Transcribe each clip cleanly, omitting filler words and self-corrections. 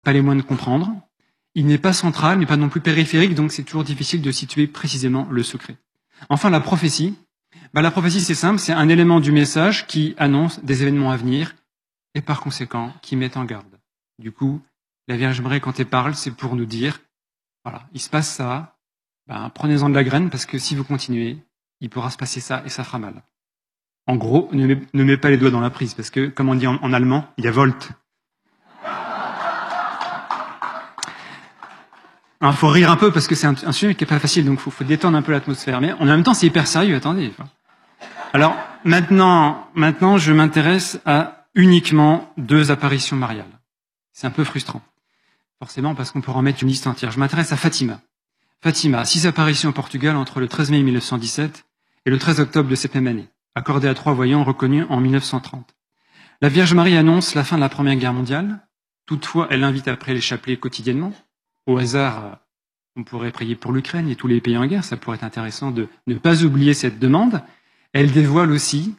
pas les moyens de comprendre. Il n'est pas central, mais pas non plus périphérique, donc c'est toujours difficile de situer précisément le secret. Enfin, la prophétie. La prophétie, c'est simple, c'est un élément du message qui annonce des événements à venir et par conséquent qui met en garde. Du coup, la Vierge Marie, quand elle parle, c'est pour nous dire, voilà, il se passe ça, prenez-en de la graine parce que si vous continuez, il pourra se passer ça et ça fera mal. En gros, ne mets pas les doigts dans la prise parce que, comme on dit en allemand, il y a Volt. Alors, faut rire un peu parce que c'est un sujet qui est pas facile, donc faut détendre un peu l'atmosphère. Mais en même temps, c'est hyper sérieux, attendez. Alors, maintenant, je m'intéresse à uniquement 2 apparitions mariales. C'est un peu frustrant. Forcément, parce qu'on pourra en mettre une liste entière. Je m'intéresse à Fatima. Fatima, 6 apparitions au Portugal entre le 13 mai 1917 et le 13 octobre de cette même année, accordées à 3 voyants reconnus en 1930. La Vierge Marie annonce la fin de la Première Guerre mondiale. Toutefois, elle invite à prier les chapelets quotidiennement. Au hasard, on pourrait prier pour l'Ukraine et tous les pays en guerre. Ça pourrait être intéressant de ne pas oublier cette demande. Elle dévoile aussi,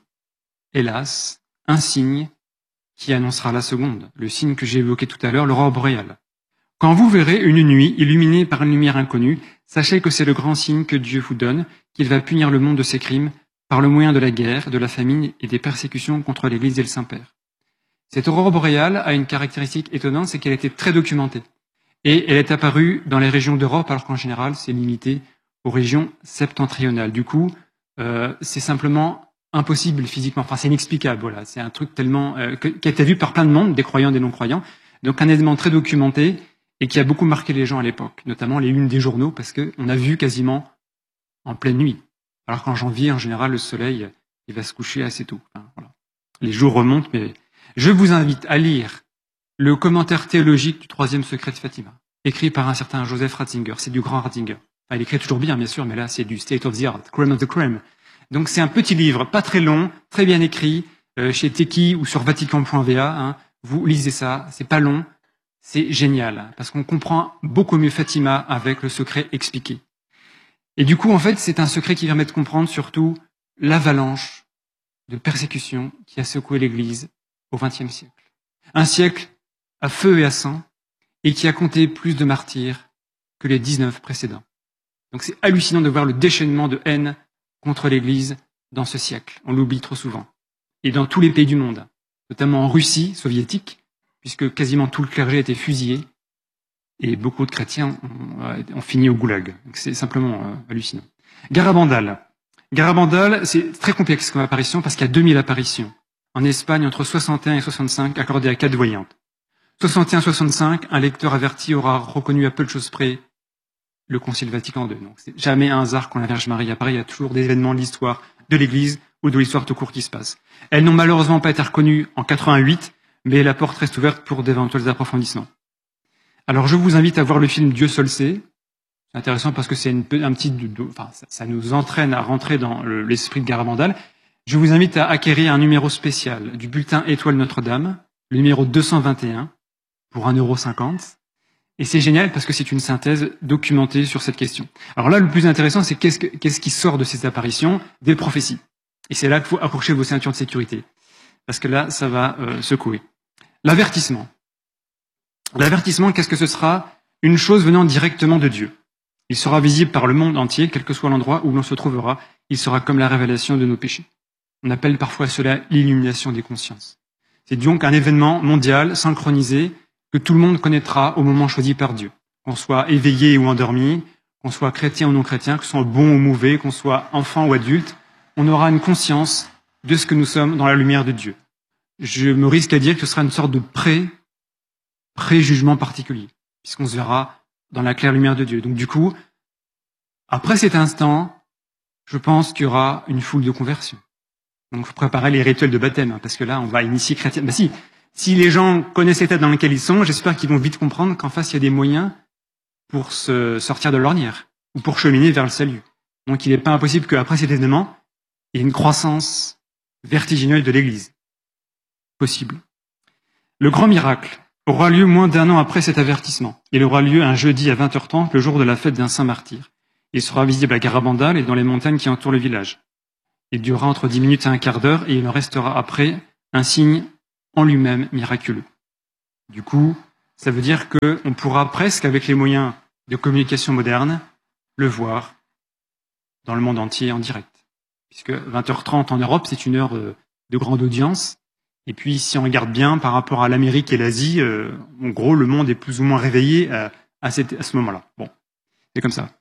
hélas, un signe qui annoncera la seconde, le signe que j'ai évoqué tout à l'heure, l'aurore boréale. Quand vous verrez une nuit illuminée par une lumière inconnue, sachez que c'est le grand signe que Dieu vous donne, qu'il va punir le monde de ses crimes par le moyen de la guerre, de la famine et des persécutions contre l'Église et le Saint-Père. Cette aurore boréale a une caractéristique étonnante, c'est qu'elle était très documentée. Et elle est apparue dans les régions d'Europe, alors qu'en général, c'est limité aux régions septentrionales. Du coup, c'est simplement impossible physiquement. Enfin, c'est inexplicable. Voilà, c'est un truc tellement qui a été vu par plein de monde, des croyants, des non-croyants. Donc, un élément très documenté et qui a beaucoup marqué les gens à l'époque, notamment les unes des journaux, parce que on a vu quasiment en pleine nuit. Alors qu'en janvier, en général, le soleil, il va se coucher assez tôt. Enfin, voilà. Les jours remontent, mais je vous invite à lire le commentaire théologique du 3e secret de Fatima, écrit par un certain Joseph Ratzinger. C'est du grand Ratzinger. Enfin, il écrit toujours bien, bien sûr, mais là, c'est du state of the art, crème of the crème. Donc, c'est un petit livre, pas très long, très bien écrit, chez Teki ou sur vatican.va. Hein. Vous lisez ça, c'est pas long, c'est génial, parce qu'on comprend beaucoup mieux Fatima avec le secret expliqué. Et du coup, en fait, c'est un secret qui permet de comprendre surtout l'avalanche de persécution qui a secoué l'Église au XXe siècle. Un siècle à feu et à sang, et qui a compté plus de martyrs que les 19 précédents. Donc c'est hallucinant de voir le déchaînement de haine contre l'Église dans ce siècle. On l'oublie trop souvent. Et dans tous les pays du monde, notamment en Russie soviétique, puisque quasiment tout le clergé a été fusillé, et beaucoup de chrétiens ont fini au goulag. Donc c'est simplement hallucinant. Garabandal. Garabandal, c'est très complexe comme apparition, parce qu'il y a 2000 apparitions. En Espagne, entre 61 et 65, accordées à 4 voyantes. 61-65, un lecteur averti aura reconnu à peu de choses près le Concile Vatican II. Donc c'est jamais un hasard quand la Vierge Marie apparaît, il y a toujours des événements de l'histoire de l'Église ou de l'histoire tout court qui se passent. Elles n'ont malheureusement pas été reconnues en 88, mais la porte reste ouverte pour d'éventuels approfondissements. Alors je vous invite à voir le film Dieu seul sait. C'est intéressant parce que c'est ça nous entraîne à rentrer dans l'esprit de Garabandal. Je vous invite à acquérir un numéro spécial du bulletin Étoile Notre-Dame, le numéro 221, pour 1,50 €. Et c'est génial parce que c'est une synthèse documentée sur cette question. Alors là, le plus intéressant, c'est qu'est-ce qui sort de ces apparitions? Des prophéties. Et c'est là qu'il faut accrocher vos ceintures de sécurité. Parce que là, ça va secouer. L'avertissement. L'avertissement, qu'est-ce que ce sera? Une chose venant directement de Dieu. Il sera visible par le monde entier, quel que soit l'endroit où l'on se trouvera. Il sera comme la révélation de nos péchés. On appelle parfois cela l'illumination des consciences. C'est donc un événement mondial, synchronisé, que tout le monde connaîtra au moment choisi par Dieu. Qu'on soit éveillé ou endormi, qu'on soit chrétien ou non chrétien, que ce soit bon ou mauvais, qu'on soit enfant ou adulte, on aura une conscience de ce que nous sommes dans la lumière de Dieu. Je me risque à dire que ce sera une sorte de pré-jugement particulier, puisqu'on se verra dans la claire lumière de Dieu. Donc du coup, après cet instant, je pense qu'il y aura une foule de conversions. Donc il faut préparer les rituels de baptême, parce que là, on va initier chrétien. Si les gens connaissent l'état dans lequel ils sont, j'espère qu'ils vont vite comprendre qu'en face, il y a des moyens pour se sortir de l'ornière, ou pour cheminer vers le salut. Donc il n'est pas impossible qu'après cet événement, il y ait une croissance vertigineuse de l'Église. Possible. Le grand miracle aura lieu moins d'1 an après cet avertissement. Il aura lieu un jeudi à 20h30, le jour de la fête d'un saint martyr. Il sera visible à Garabandal et dans les montagnes qui entourent le village. Il durera entre 10 minutes et un quart d'heure et il en restera après un signe en lui-même miraculeux. Du coup, Ça veut dire qu'on pourra presque, avec les moyens de communication modernes, le voir dans le monde entier en direct. Puisque 20h30 en Europe, c'est une heure de grande audience. Et puis, si on regarde bien par rapport à l'Amérique et l'Asie, en gros, le monde est plus ou moins réveillé à ce moment-là. Bon, c'est comme ça.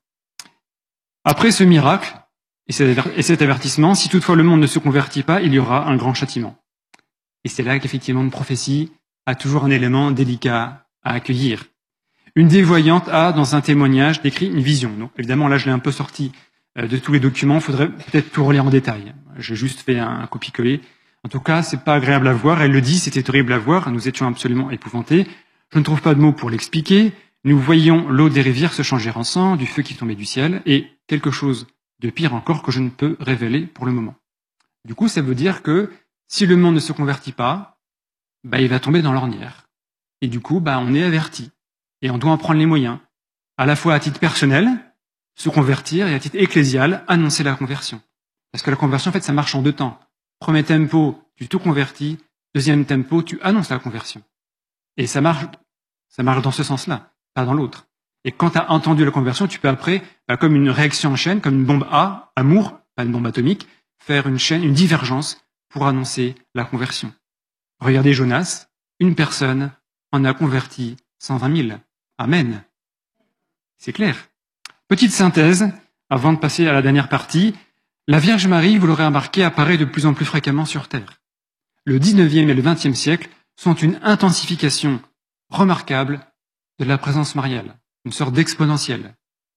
Après ce miracle et cet avertissement, si toutefois le monde ne se convertit pas, il y aura un grand châtiment. Et c'est là qu'effectivement une prophétie a toujours un élément délicat à accueillir. Une des voyantes a, dans un témoignage, décrit une vision. Donc, évidemment, là, je l'ai un peu sorti de tous les documents. Il faudrait peut-être tout relire en détail. J'ai juste fait un copier-coller. En tout cas, c'est pas agréable à voir. Elle le dit, c'était horrible à voir. Nous étions absolument épouvantés. Je ne trouve pas de mots pour l'expliquer. Nous voyions l'eau des rivières se changer en sang, du feu qui tombait du ciel, et quelque chose de pire encore que je ne peux révéler pour le moment. Du coup, ça veut dire que si le monde ne se convertit pas, il va tomber dans l'ornière. Et du coup, on est averti. Et on doit en prendre les moyens. À la fois à titre personnel, se convertir, et à titre ecclésial, annoncer la conversion. Parce que la conversion, en fait, ça marche en 2 temps. Premier tempo, tu te convertis. Deuxième tempo, tu annonces la conversion. Et ça marche dans ce sens-là, pas dans l'autre. Et quand tu as entendu la conversion, tu peux après, comme une réaction en chaîne, comme une bombe A, amour, pas une bombe atomique, faire une chaîne, une divergence pour annoncer la conversion. Regardez Jonas, une personne en a converti 120 000. Amen. C'est clair. Petite synthèse, avant de passer à la dernière partie. La Vierge Marie, vous l'aurez remarqué, apparaît de plus en plus fréquemment sur Terre. Le 19e et le 20e siècle sont une intensification remarquable de la présence mariale, une sorte d'exponentielle.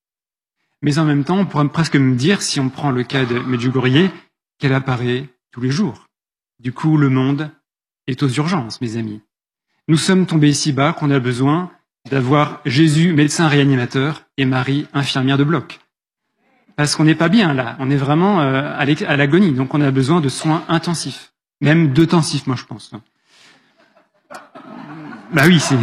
Mais en même temps, on pourrait presque me dire, si on prend le cas de Medjugorje, qu'elle apparaît tous les jours. Du coup, le monde est aux urgences, mes amis. Nous sommes tombés si bas qu'on a besoin d'avoir Jésus, médecin réanimateur, et Marie, infirmière de bloc. Parce qu'on n'est pas bien là, on est vraiment à l'agonie, donc on a besoin de soins intensifs, même d'intensifs, moi je pense. Oui, c'est...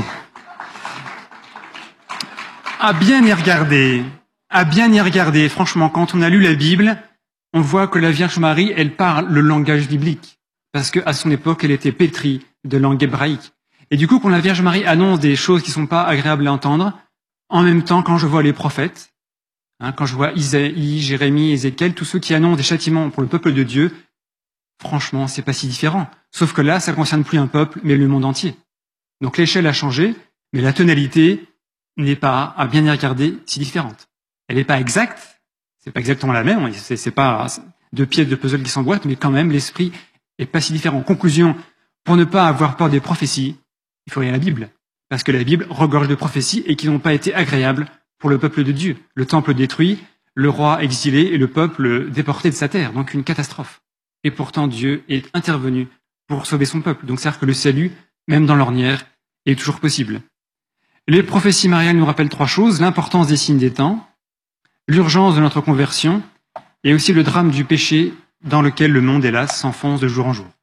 À bien y regarder, franchement, quand on a lu la Bible, on voit que la Vierge Marie, elle parle le langage biblique, parce qu'à son époque, elle était pétrie de langue hébraïque. Et du coup, quand la Vierge Marie annonce des choses qui sont pas agréables à entendre, en même temps, quand je vois les prophètes, quand je vois Isaïe, Jérémie, Ézéchiel, tous ceux qui annoncent des châtiments pour le peuple de Dieu, franchement, c'est pas si différent. Sauf que là, ça concerne plus un peuple, mais le monde entier. Donc l'échelle a changé, mais la tonalité n'est pas, à bien y regarder, si différente. Elle n'est pas exacte, c'est pas exactement la même, c'est pas 2 pièces de puzzle qui s'emboîtent, mais quand même, l'esprit est pas si différent. En conclusion, pour ne pas avoir peur des prophéties, il faut lire la Bible. Parce que la Bible regorge de prophéties et qui n'ont pas été agréables pour le peuple de Dieu. Le temple détruit, le roi exilé et le peuple déporté de sa terre. Donc une catastrophe. Et pourtant Dieu est intervenu pour sauver son peuple. Donc c'est-à-dire que le salut, même dans l'ornière, est toujours possible. Les prophéties mariales nous rappellent 3 choses. L'importance des signes des temps, l'urgence de notre conversion et aussi le drame du péché dans lequel le monde, hélas, s'enfonce de jour en jour.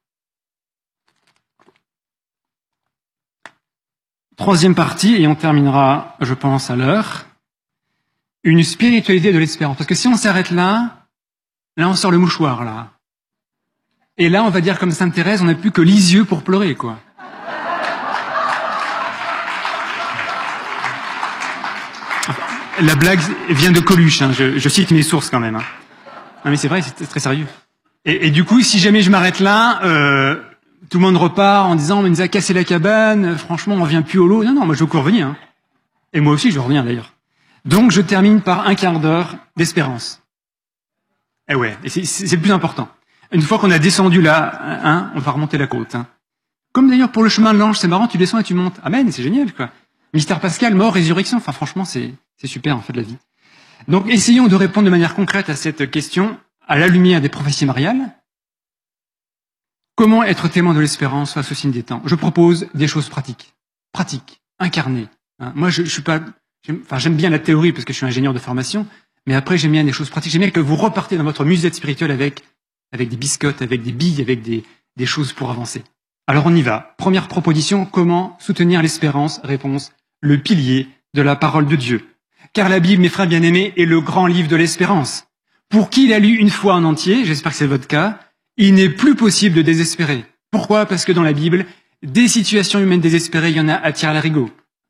3e partie, et on terminera, je pense, à l'heure. Une spiritualité de l'espérance. Parce que si on s'arrête là on sort le mouchoir, là. Et là, on va dire comme Sainte Thérèse, on n'a plus que Lisieux pour pleurer, quoi. La blague vient de Coluche, je cite mes sources quand même. Non mais c'est vrai, c'est très sérieux. Et du coup, si jamais je m'arrête là, tout le monde repart en disant, on nous a cassé la cabane, franchement, on revient plus au lot. Non, moi je veux encore revenir. Et moi aussi, je reviens d'ailleurs. Donc, je termine par un quart d'heure d'espérance. Et c'est le plus important. Une fois qu'on a descendu là, on va remonter la côte. Comme d'ailleurs pour le chemin de l'ange, c'est marrant, tu descends et tu montes. Amen, c'est génial, quoi. Mystère pascal, mort, résurrection. Enfin, franchement, c'est super, en fait, la vie. Donc, essayons de répondre de manière concrète à cette question, à la lumière des prophéties mariales. Comment être témoin de l'espérance face au signe des temps? Je propose des choses pratiques, incarnées. Moi, je suis pas, j'aime bien la théorie parce que je suis ingénieur de formation, mais après, j'aime bien des choses pratiques. J'aime bien que vous repartez dans votre musette spirituelle avec des biscottes, avec des billes, avec des choses pour avancer. Alors, on y va. Première proposition, comment soutenir l'espérance? Réponse, le pilier de la parole de Dieu. Car la Bible, mes frères bien-aimés, est le grand livre de l'espérance. Pour qui l'a lu une fois en entier, j'espère que c'est votre cas, il n'est plus possible de désespérer. Pourquoi? Parce que dans la Bible, des situations humaines désespérées, il y en a à tirer-larigot.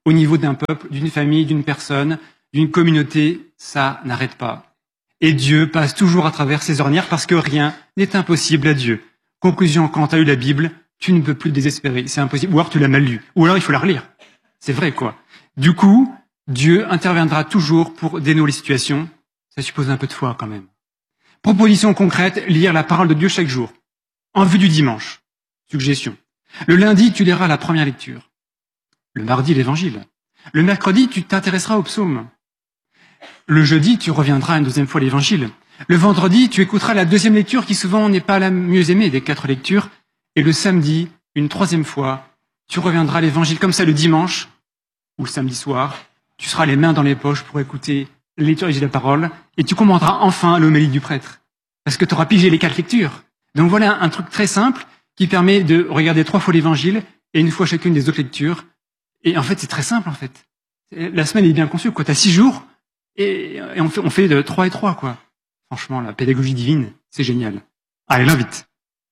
au niveau d'un peuple, d'une famille, d'une personne, d'une communauté, ça n'arrête pas. Et Dieu passe toujours à travers ces ornières parce que rien n'est impossible à Dieu. Conclusion, quand tu as lu la Bible, tu ne peux plus te désespérer. C'est impossible. Ou alors tu l'as mal lu. Ou alors il faut la relire. C'est vrai, quoi. Du coup, Dieu interviendra toujours pour dénouer les situations. Ça suppose un peu de foi, quand même. Proposition concrète, lire la parole de Dieu chaque jour. En vue du dimanche. Suggestion. Le lundi, tu liras la première lecture. Le mardi, l'évangile. Le mercredi, tu t'intéresseras au psaume. Le jeudi, tu reviendras une deuxième fois à l'évangile. Le vendredi, tu écouteras la deuxième lecture qui souvent n'est pas la mieux aimée des 4 lectures. Et le samedi, une troisième fois, tu reviendras à l'évangile. Comme ça, le dimanche, ou le samedi soir, tu seras les mains dans les poches pour écouter la lecture de la parole et tu comprendras enfin l'homélie du prêtre. Parce que tu auras pigé les 4 lectures. Donc voilà un truc très simple qui permet de regarder 3 fois l'évangile et une fois chacune des autres lectures. Et en fait, c'est très simple, en fait. La semaine est bien conçue, quoi. T'as 6 jours et on fait de 3 et 3, quoi. Franchement, la pédagogie divine, c'est génial. Allez, l'invite.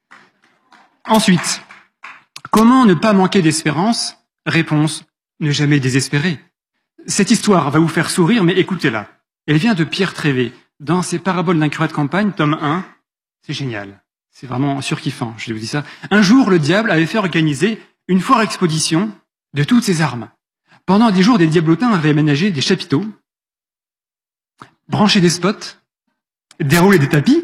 Ensuite, comment ne pas manquer d'espérance? Réponse, ne jamais désespérer. Cette histoire va vous faire sourire, mais écoutez-la. Elle vient de Pierre Trévé, dans ses Paraboles d'un curé de campagne, tome 1. C'est génial. C'est vraiment surkiffant, je vous dis ça. Un jour, le diable avait fait organiser une foire exposition de toutes ses armes. Pendant 10 jours, des diablotins avaient aménagé des chapiteaux, branché des spots, déroulé des tapis,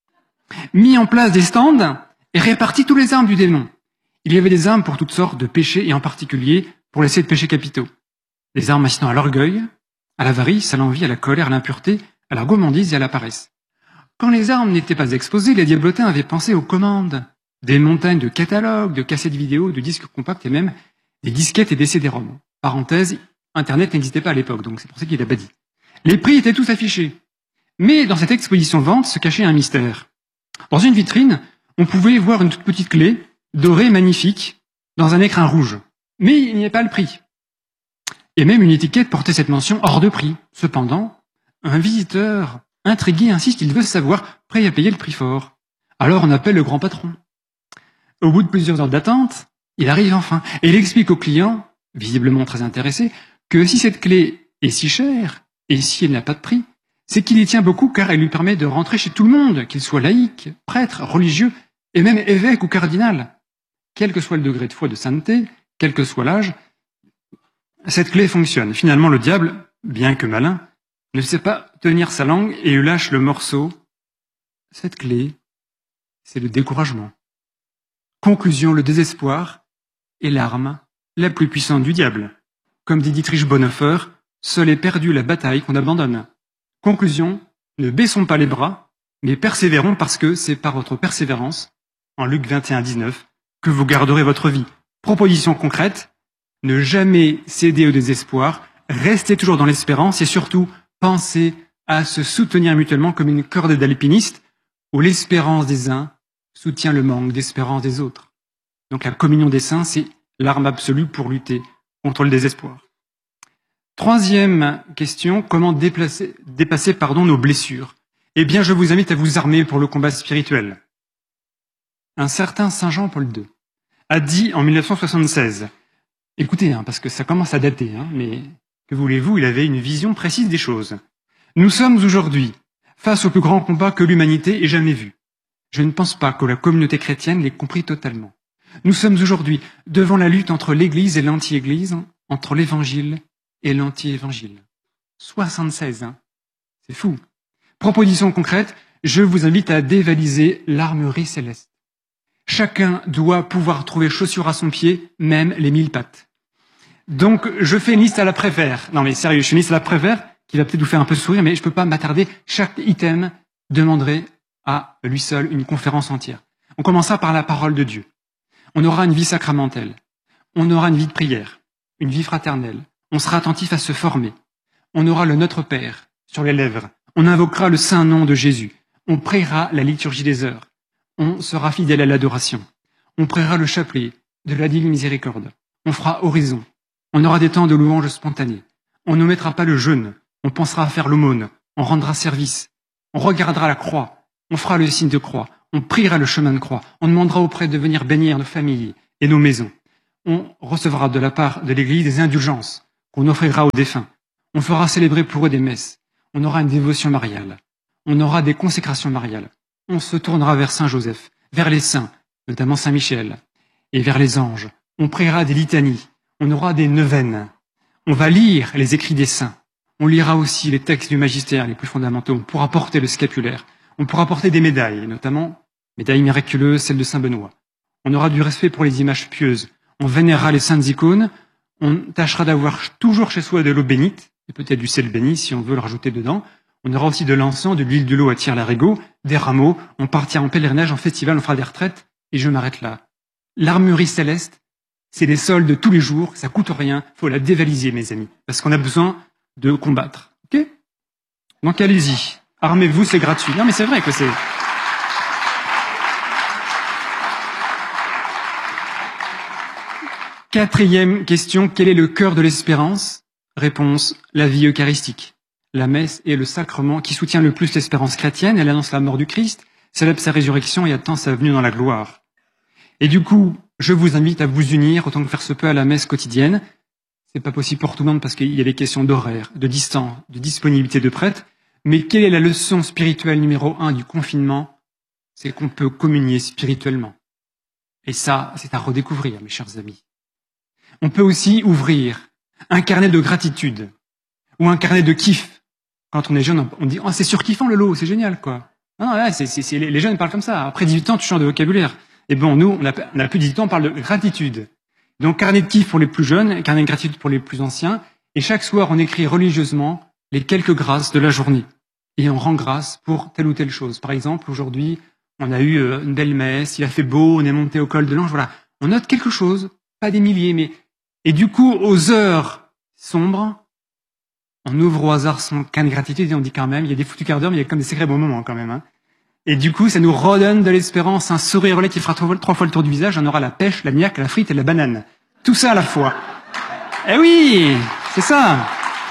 mis en place des stands et réparti toutes les armes du démon. Il y avait des armes pour toutes sortes de péchés et en particulier pour l'essai de péchés capitaux. Des armes incitant à l'orgueil, à l'avarice, à l'envie, à la colère, à l'impureté, à la gourmandise et à la paresse. Quand les armes n'étaient pas exposées, les diablotins avaient pensé aux commandes, des montagnes de catalogues, de cassettes vidéo, de disques compacts et même des disquettes et des CD-ROM. Parenthèse, Internet n'existait pas à l'époque, donc c'est pour ça qu'il a pas dit. Les prix étaient tous affichés. Mais dans cette exposition vente se cachait un mystère. Dans une vitrine, on pouvait voir une toute petite clé, dorée, magnifique, dans un écrin rouge. Mais il n'y avait pas le prix. Et même une étiquette portait cette mention hors de prix. Cependant, un visiteur intrigué insiste, il veut savoir, prêt à payer le prix fort. Alors on appelle le grand patron. Au bout de plusieurs heures d'attente, il arrive enfin, et il explique au client, visiblement très intéressé, que si cette clé est si chère, et si elle n'a pas de prix, c'est qu'il y tient beaucoup car elle lui permet de rentrer chez tout le monde, qu'il soit laïque, prêtre, religieux, et même évêque ou cardinal. Quel que soit le degré de foi de sainteté, quel que soit l'âge, cette clé fonctionne. Finalement, le diable, bien que malin, ne sait pas tenir sa langue et lui lâche le morceau. Cette clé, c'est le découragement. Conclusion, le désespoir est l'arme la plus puissante du diable. Comme dit Dietrich Bonhoeffer, seul est perdu la bataille qu'on abandonne. Conclusion, ne baissons pas les bras, mais persévérons parce que c'est par votre persévérance, en Luc 21, 19, que vous garderez votre vie. Proposition concrète, ne jamais céder au désespoir, restez toujours dans l'espérance et surtout, pensez à se soutenir mutuellement comme une corde d'alpiniste où l'espérance des uns soutient le manque d'espérance des autres. Donc la communion des saints, c'est l'arme absolue pour lutter contre le désespoir. Troisième question, comment dépasser nos blessures? Eh bien, je vous invite à vous armer pour le combat spirituel. Un certain Saint Jean-Paul II a dit en 1976, écoutez, parce que ça commence à dater, mais que voulez-vous, il avait une vision précise des choses. Nous sommes aujourd'hui face au plus grand combat que l'humanité ait jamais vu. Je ne pense pas que la communauté chrétienne l'ait compris totalement. Nous sommes aujourd'hui devant la lutte entre l'Église et l'anti-Église, entre l'Évangile et l'anti-évangile. 76, c'est fou. Proposition concrète, je vous invite à dévaliser l'armurerie céleste. Chacun doit pouvoir trouver chaussure à son pied, même les 1000 pattes. Donc, je fais une liste à la Prévert. Non mais sérieux, je fais une liste à la Prévert qui va peut-être vous faire un peu sourire, mais je peux pas m'attarder. Chaque item demanderait à lui seul une conférence entière. On commencera par la parole de Dieu. On aura une vie sacramentelle. On aura une vie de prière, une vie fraternelle. On sera attentif à se former. On aura le Notre Père sur les lèvres. On invoquera le saint nom de Jésus. On priera la liturgie des heures. On sera fidèle à l'adoration. On priera le chapelet de la divine miséricorde. On fera oraison. On aura des temps de louange spontanée. On ne mettra pas le jeûne. On pensera à faire l'aumône. On rendra service. On regardera la croix. On fera le signe de croix. On priera le chemin de croix. On demandera aux prêtres de venir bénir nos familles et nos maisons. On recevra de la part de l'Église des indulgences qu'on offrira aux défunts. On fera célébrer pour eux des messes. On aura une dévotion mariale. On aura des consécrations mariales. On se tournera vers Saint Joseph, vers les saints, notamment Saint Michel, et vers les anges. On priera des litanies. On aura des neuvaines. On va lire les écrits des saints. On lira aussi les textes du magistère les plus fondamentaux. On pourra porter le scapulaire. On pourra porter des médailles, notamment médailles miraculeuses, celle de Saint Benoît. On aura du respect pour les images pieuses. On vénérera les saintes icônes. On tâchera d'avoir toujours chez soi de l'eau bénite, et peut-être du sel béni si on veut le rajouter dedans. On aura aussi de l'encens, de l'huile de l'eau à tire-larigot, des rameaux. On partira en pèlerinage, en festival, on fera des retraites. Et je m'arrête là. L'armurerie céleste, c'est des soldes de tous les jours. Ça coûte rien. Faut la dévaliser, mes amis. Parce qu'on a besoin de combattre. Ok? Donc allez-y. Armez-vous, c'est gratuit. Non mais c'est vrai que c'est... Quatrième question, quel est le cœur de l'espérance? Réponse, la vie eucharistique. La messe est le sacrement qui soutient le plus l'espérance chrétienne. Elle annonce la mort du Christ, célèbre sa résurrection et attend sa venue dans la gloire. Et du coup, je vous invite à vous unir autant que faire se peut à la messe quotidienne. C'est pas possible pour tout le monde parce qu'il y a des questions d'horaire, de distance, de disponibilité de prêtres. Mais quelle est la leçon spirituelle numéro 1 du confinement? C'est qu'on peut communier spirituellement. Et ça, c'est à redécouvrir, mes chers amis. On peut aussi ouvrir un carnet de gratitude ou un carnet de kiff. Quand on est jeune, on dit « Oh, c'est surkiffant le lot, c'est génial, quoi ». Non, là, les jeunes parlent comme ça. Après 18 ans, tu changes de vocabulaire. Et bon, nous, on a plus de 18 ans, on parle de gratitude. Donc, carnet de kiff pour les plus jeunes, carnet de gratitude pour les plus anciens. Et chaque soir, on écrit religieusement les quelques grâces de la journée. Et on rend grâce pour telle ou telle chose. Par exemple, aujourd'hui, on a eu une belle messe, il a fait beau, on est monté au col de l'Ange, voilà. On note quelque chose, pas des milliers, mais... Et du coup, aux heures sombres, on ouvre au hasard son carnet de gratitude et on dit quand même, il y a des foutus quarts d'heure, mais il y a comme des sacrés bons moments quand même. Hein. Et du coup, ça nous redonne de l'espérance, un sourire au lait qui fera 3 fois le tour du visage, on aura la pêche, la niaque, la frite et la banane. Tout ça à la fois. Eh oui, c'est ça.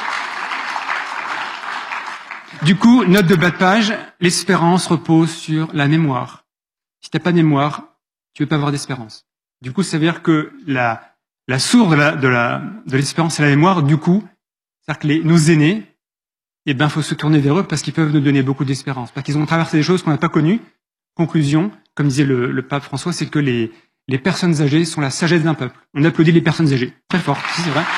Du coup, note de bas de page, l'espérance repose sur la mémoire. Si t'as pas de mémoire, tu peux pas avoir d'espérance. Du coup, ça veut dire que la source de l'espérance, c'est la mémoire. Du coup, c'est-à-dire que nos aînés, faut se tourner vers eux parce qu'ils peuvent nous donner beaucoup d'espérance. Parce qu'ils ont traversé des choses qu'on n'a pas connues. Conclusion, comme disait le pape François, c'est que les personnes âgées sont la sagesse d'un peuple. On applaudit les personnes âgées. Très fort, si c'est vrai.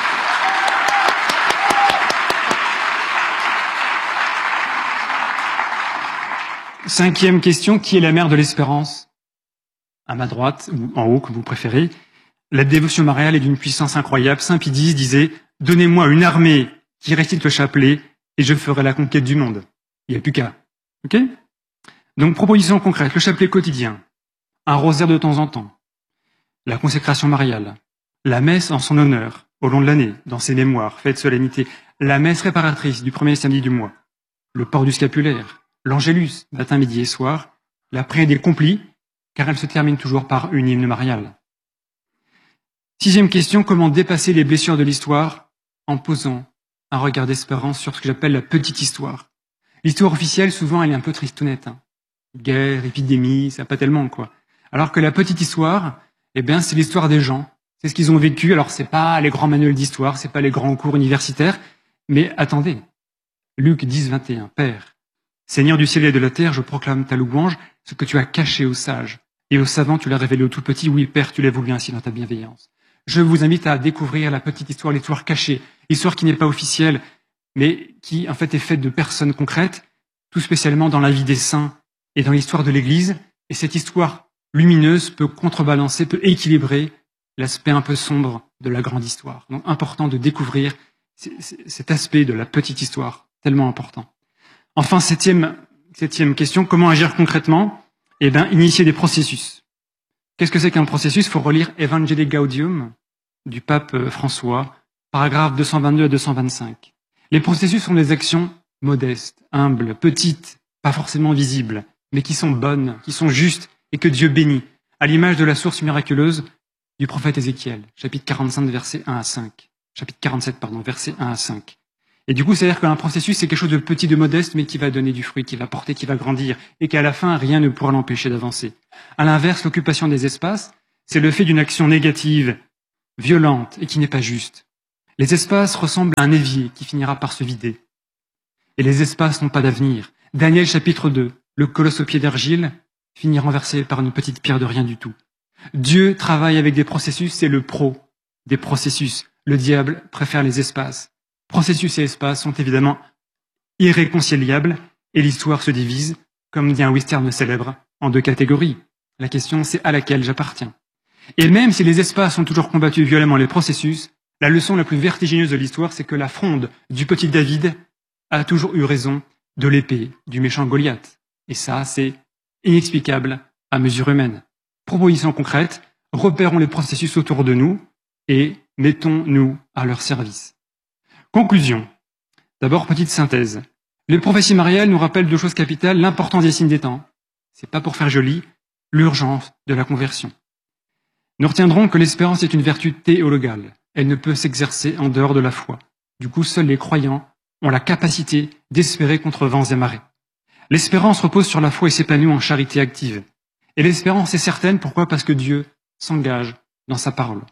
Cinquième question, qui est la mère de l'espérance? À ma droite, ou en haut, comme vous préférez. La dévotion mariale est d'une puissance incroyable. Saint Pie X disait « Donnez-moi une armée qui récite le chapelet et je ferai la conquête du monde. » Il n'y a plus qu'à. Ok? Donc, proposition concrète, le chapelet quotidien, un rosaire de temps en temps, la consécration mariale, la messe en son honneur, au long de l'année, dans ses mémoires, fêtes, solennités, la messe réparatrice du premier samedi du mois, le port du scapulaire, l'angélus, matin, midi et soir, la prière des complis, car elle se termine toujours par une hymne mariale. Sixième question, comment dépasser les blessures de l'histoire en posant un regard d'espérance sur ce que j'appelle la petite histoire. L'histoire officielle, souvent, elle est un peu tristounette. Hein. Guerre, épidémie, ça pas tellement, quoi. Alors que la petite histoire, c'est l'histoire des gens. C'est ce qu'ils ont vécu. Alors, c'est pas les grands manuels d'histoire, c'est pas les grands cours universitaires. Mais attendez. Luc 10, 21. Père, Seigneur du ciel et de la terre, je proclame ta louange, ce que tu as caché aux sages. Et aux savants, tu l'as révélé aux tout petits. Oui, Père, tu l'as voulu ainsi dans ta bienveillance. Je vous invite à découvrir la petite histoire, l'histoire cachée, l'histoire qui n'est pas officielle, mais qui en fait est faite de personnes concrètes, tout spécialement dans la vie des saints et dans l'histoire de l'Église. Et cette histoire lumineuse peut contrebalancer, peut équilibrer l'aspect un peu sombre de la grande histoire. Donc important de découvrir cet aspect de la petite histoire, tellement important. Enfin, septième question, comment agir concrètement? Initier des processus. Qu'est-ce que c'est qu'un processus? Il faut relire Evangelii Gaudium du pape François, paragraphes 222 à 225. Les processus sont des actions modestes, humbles, petites, pas forcément visibles, mais qui sont bonnes, qui sont justes et que Dieu bénit, à l'image de la source miraculeuse du prophète Ézéchiel, chapitre 45, versets 1 à 5. Chapitre 47, versets 1 à 5. Et du coup, c'est-à-dire qu'un processus, c'est quelque chose de petit, de modeste, mais qui va donner du fruit, qui va porter, qui va grandir, et qu'à la fin, rien ne pourra l'empêcher d'avancer. À l'inverse, l'occupation des espaces, c'est le fait d'une action négative, violente, et qui n'est pas juste. Les espaces ressemblent à un évier qui finira par se vider. Et les espaces n'ont pas d'avenir. Daniel chapitre 2, le colosse au pied d'argile finit renversé par une petite pierre de rien du tout. Dieu travaille avec des processus, c'est le pro des processus. Le diable préfère les espaces. Processus et espaces sont évidemment irréconciliables et l'histoire se divise, comme dit un western célèbre, en deux catégories. La question, c'est à laquelle j'appartiens. Et même si les espaces ont toujours combattu violemment les processus, la leçon la plus vertigineuse de l'histoire, c'est que la fronde du petit David a toujours eu raison de l'épée du méchant Goliath. Et ça, c'est inexplicable à mesure humaine. Proposition concrète, repérons les processus autour de nous et mettons-nous à leur service. Conclusion. D'abord, petite synthèse. Les prophéties mariales nous rappellent deux choses capitales, l'importance des signes des temps. C'est pas pour faire joli, l'urgence de la conversion. Nous retiendrons que l'espérance est une vertu théologale. Elle ne peut s'exercer en dehors de la foi. Du coup, seuls les croyants ont la capacité d'espérer contre vents et marées. L'espérance repose sur la foi et s'épanouit en charité active. Et l'espérance est certaine, pourquoi ? Parce que Dieu s'engage dans sa parole.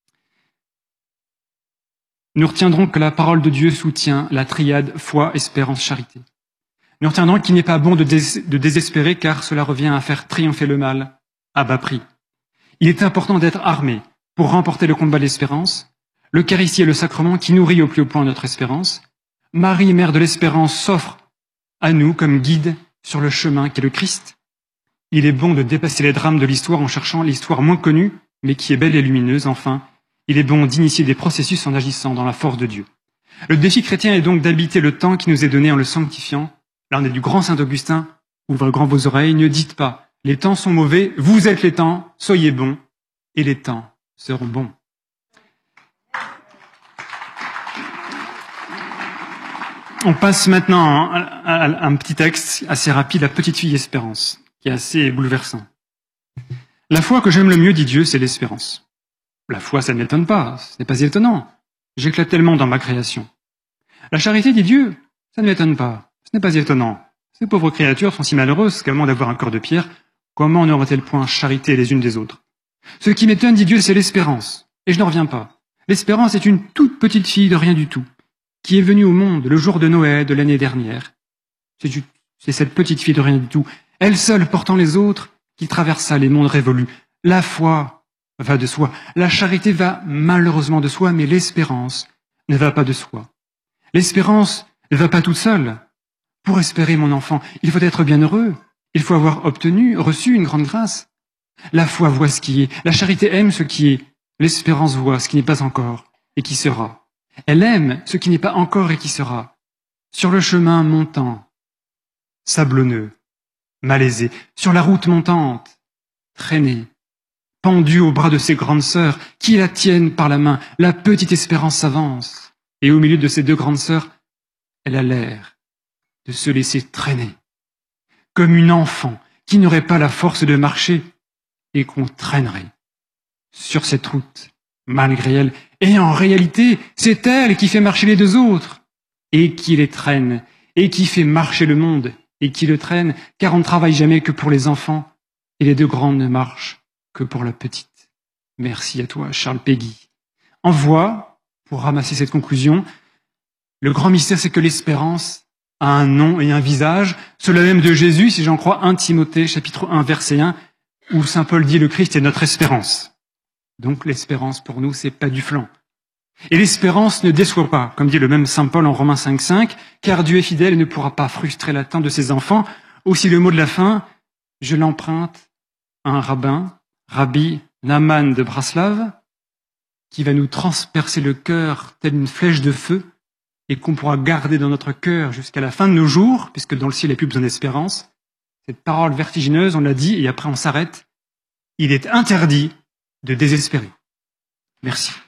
Nous retiendrons que la parole de Dieu soutient la triade foi, espérance, charité. Nous retiendrons qu'il n'est pas bon de désespérer car cela revient à faire triompher le mal à bas prix. Il est important d'être armé pour remporter le combat de l'espérance. L'Eucharistie est le sacrement qui nourrit au plus haut point notre espérance. Marie, mère de l'espérance, s'offre à nous comme guide sur le chemin qu'est le Christ. Il est bon de dépasser les drames de l'histoire en cherchant l'histoire moins connue, mais qui est belle et lumineuse. Enfin, il est bon d'initier des processus en agissant dans la force de Dieu. Le défi chrétien est donc d'habiter le temps qui nous est donné en le sanctifiant. Là, on est du grand Saint Augustin. Ouvrez grand vos oreilles, ne dites pas « Les temps sont mauvais, vous êtes les temps, soyez bons, et les temps seront bons. » On passe maintenant à un petit texte assez rapide, la petite fille Espérance, qui est assez bouleversant. La foi que j'aime le mieux, dit Dieu, c'est l'espérance. La foi, ça ne m'étonne pas, ce n'est pas étonnant. J'éclate tellement dans ma création. La charité, dit Dieu, ça ne m'étonne pas, ce n'est pas étonnant. Ces pauvres créatures sont si malheureuses qu'à moins d'avoir un cœur de pierre, comment n'auraient-elles point charité les unes des autres? Ce qui m'étonne, dit Dieu, c'est l'espérance. Et je n'en reviens pas. L'espérance est une toute petite fille de rien du tout, qui est venue au monde le jour de Noël de l'année dernière. C'est cette petite fille de rien du tout, elle seule portant les autres, qui traversa les mondes révolus. La foi va de soi, la charité va malheureusement de soi, mais l'espérance ne va pas de soi. L'espérance ne va pas toute seule. Pour espérer, mon enfant, il faut être bien heureux, il faut avoir reçu une grande grâce. La foi voit ce qui est, la charité aime ce qui est, l'espérance voit ce qui n'est pas encore et qui sera. Elle aime ce qui n'est pas encore et qui sera. Sur le chemin montant, sablonneux, malaisé, sur la route montante, traînée, pendue au bras de ses grandes sœurs, qui la tiennent par la main, la petite espérance s'avance. Et au milieu de ces deux grandes sœurs, elle a l'air de se laisser traîner, comme une enfant qui n'aurait pas la force de marcher et qu'on traînerait sur cette route, malgré elle. Et en réalité, c'est elle qui fait marcher les deux autres, et qui les traîne, et qui fait marcher le monde, et qui le traîne, car on ne travaille jamais que pour les enfants, et les deux grandes ne marchent que pour la petite. Merci à toi, Charles Péguy. En voix, pour ramasser cette conclusion, le grand mystère, c'est que l'espérance a un nom et un visage, cela même de Jésus, si j'en crois 1 Timothée, chapitre 1, verset 1, où saint Paul dit « Le Christ est notre espérance ». Donc l'espérance pour nous, c'est pas du flanc. Et l'espérance ne déçoit pas, comme dit le même saint Paul en Romains 5,5, car Dieu est fidèle et ne pourra pas frustrer l'attente de ses enfants. Aussi le mot de la fin, je l'emprunte à un rabbin, Rabbi Naaman de Braslav, qui va nous transpercer le cœur telle une flèche de feu et qu'on pourra garder dans notre cœur jusqu'à la fin de nos jours, puisque dans le ciel il n'y a plus besoin d'espérance. Cette parole vertigineuse, on l'a dit, et après on s'arrête. Il est interdit de désespérer. Merci.